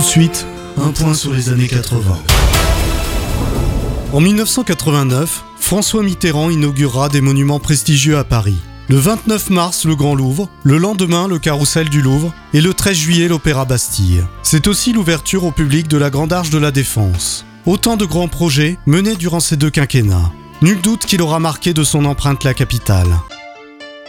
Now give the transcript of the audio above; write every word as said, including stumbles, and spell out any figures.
suite, un point sur les années quatre-vingts. En dix-neuf cent quatre-vingt-neuf, François Mitterrand inaugurera des monuments prestigieux à Paris. Le vingt-neuf mars, le Grand Louvre, le lendemain, le Carrousel du Louvre et le treize juillet, l'Opéra Bastille. C'est aussi l'ouverture au public de la Grande Arche de la Défense. Autant de grands projets menés durant ces deux quinquennats. Nul doute qu'il aura marqué de son empreinte la capitale.